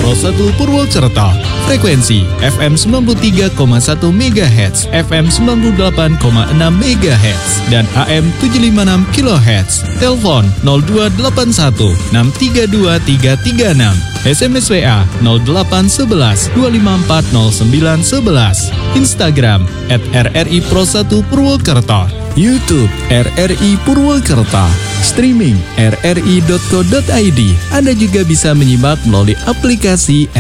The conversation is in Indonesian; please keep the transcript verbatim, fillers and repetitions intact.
Pro satu Purwokerto. Frekuensi F M sembilan puluh tiga koma satu megahertz, F M sembilan puluh delapan koma enam megahertz, dan A M tujuh lima enam kilohertz. Telepon nol dua delapan satu enam tiga dua tiga tiga enam. S M S W A nol delapan satu satu dua lima empat nol sembilan satu satu. Instagram at R R I Pro satu Purwokerto. YouTube R R I Purwokerto. Streaming r r i dot co dot i d. Anda juga bisa menyimak melalui aplikasi